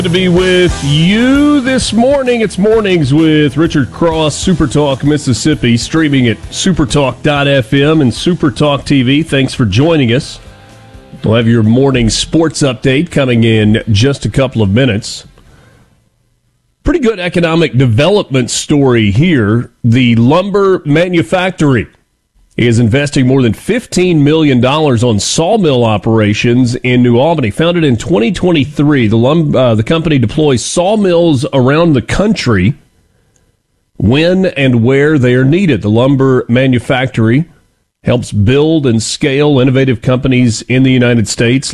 To be with you this morning. It's Mornings with Richard Cross, Supertalk Mississippi, streaming at supertalk.fm and Supertalk TV. Thanks for joining us. We'll have your morning sports update coming in just a couple of minutes. Pretty good economic development story here. The lumber manufactory is investing more than $15 million on sawmill operations in New Albany. Founded in 2023, the company deploys sawmills around the country when and where they are needed. The lumber manufactory helps build and scale innovative companies in the United States.